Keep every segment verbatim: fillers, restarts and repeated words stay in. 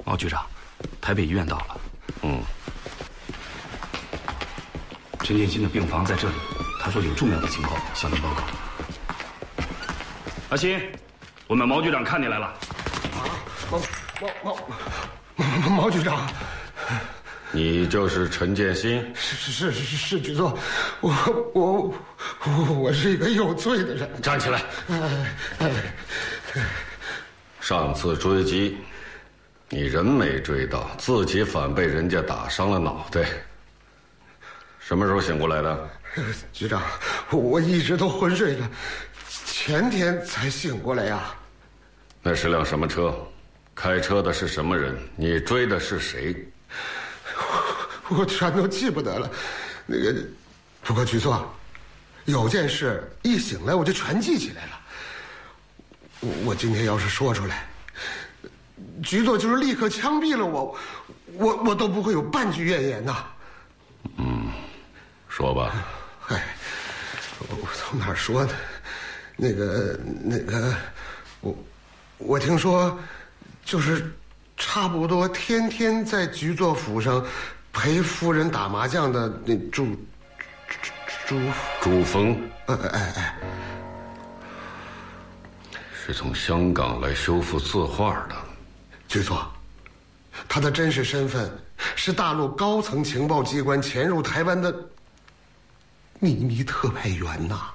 毛局长，台北医院到了。 嗯。 陈建新的病房在这里，他说有重要的情报向您报告。阿新，我们毛局长看你来了。 啊，毛毛毛毛局长。 你就是陈建新？ 是是是是是，局座，我我我我是一个有罪的人。 站起来！哎哎，上次追击，你人没追到，自己反被人家打伤了脑袋。什么时候醒过来的？ 局长，我一直都昏睡着，前天才醒过来呀。 那是辆什么车？开车的是什么人？你追的是谁？ 我全都记不得了，那个，不过局座，有件事一醒来我就全记起来了。我我今天要是说出来，局座就是立刻枪毙了我，我我都不会有半句怨言呐。 嗯，说吧。 哎，我我从哪儿说呢？那个那个，我我听说，就是差不多天天在局座府上。 陪夫人打麻将的那朱朱朱峰， 哎哎哎， 是从香港来修复字画的。 局座，他的真实身份是大陆高层情报机关潜入台湾的秘密特派员呐。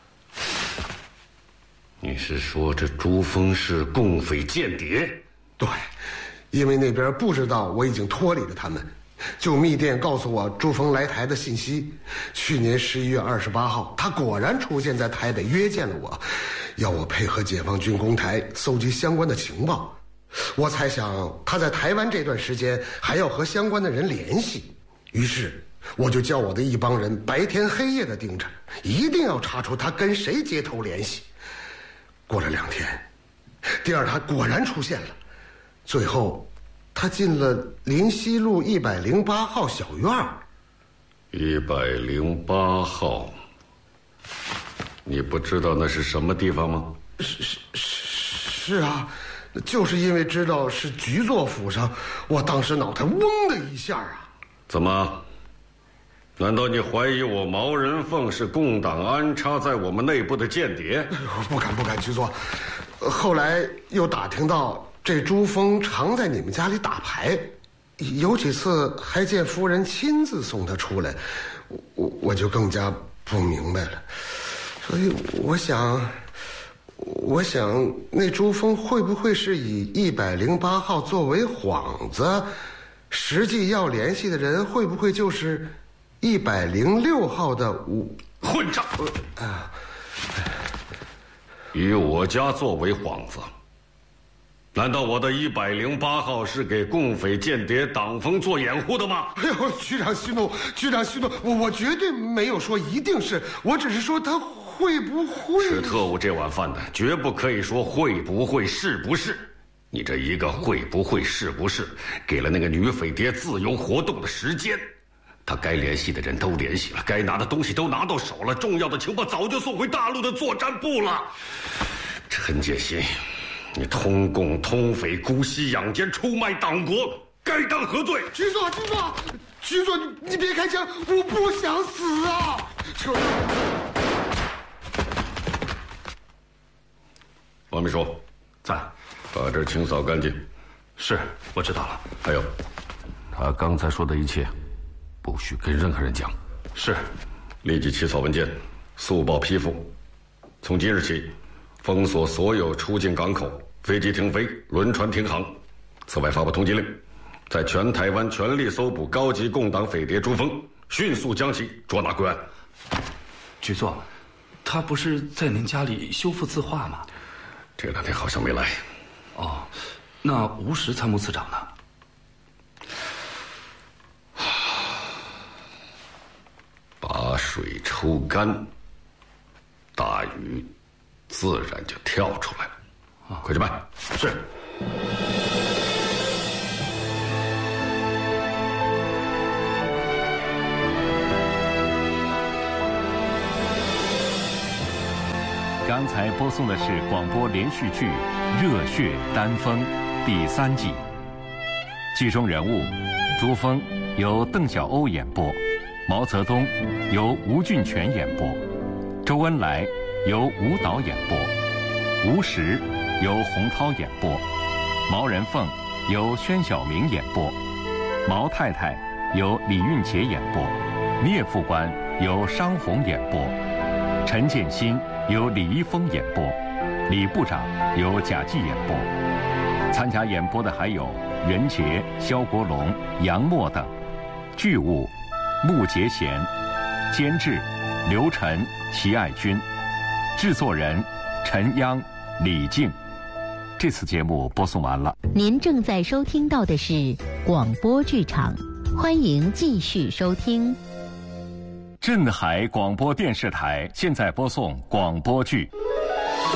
你是说这朱峰是共匪间谍？ 对，因为那边不知道我已经脱离了他们。 就密电告诉我朱峰来台的信息。去年十一月二十八号，他果然出现在台北，约见了我，要我配合解放军攻台，搜集相关的情报。我猜想他在台湾这段时间还要和相关的人联系，于是我就叫我的一帮人白天黑夜的盯着，一定要查出他跟谁接头联系。过了两天，第二他果然出现了，最后。 他进了林西路一百零八号小院儿。 一百零八号，你不知道那是什么地方吗？ 是是是啊，就是因为知道是局座府上，我当时脑袋嗡的一下啊。 怎么？难道你怀疑我毛人凤是共党安插在我们内部的间谍？ 不敢不敢，局座。后来又打听到。 这朱峰常在你们家里打牌，有几次还见夫人亲自送他出来，我我就更加不明白了。所以我想，我想那朱峰会不会是以一百零八号作为幌子，实际要联系的人会不会就是一百零六号的武混账？ 啊， 以我家作为幌子。 难道我的一百零八号是给共匪间谍党风做掩护的吗？ 哎呦，局长息怒，局长息怒，我我绝对没有说一定是，我只是说他会不会吃特务这碗饭的，绝不可以说会不会是不是。你这一个会不会是不是，给了那个女匪谍自由活动的时间。他该联系的人都联系了，该拿的东西都拿到手了，重要的情报早就送回大陆的作战部了。陈建新。 你通共通匪、姑息养奸、出卖党国，该当何罪？ 局座，局座，局座，你你别开枪，我不想死啊！车。 王秘书， 在， 把这清扫干净。 是，我知道了。 还有，他刚才说的一切，不许跟任何人讲。 是， 立即起草文件，速报批复。从今日起。 封锁所有出境港口，飞机停飞，轮船停航。此外，发布通缉令，在全台湾全力搜捕高级共党匪谍朱峰，迅速将其捉拿归案。 局座，他不是在您家里修复字画吗？ 这两天好像没来。 哦，那吴石参谋次长呢？ 把水抽干，大鱼。 自然就跳出来了，啊！快去办。 是。 刚才播送的是广播连续剧《热血丹峰》第三季。 剧中人物：朱峰由邓小欧演播，毛泽东由吴俊全演播，周恩来由吴导演播，吴石由洪涛演播，毛人凤由宣晓明演播，毛太太由李运杰演播，聂副官由商红演播，陈建新由李一峰演播，李部长由贾季演播。参加演播的还有任杰、肖国龙、杨默等。剧务：穆杰贤，监制：刘晨、齐爱军，制作人：陈央、李静。这次节目播送完了。 您正在收听到的是广播剧场，欢迎继续收听。 镇海广播电视台现在播送广播剧《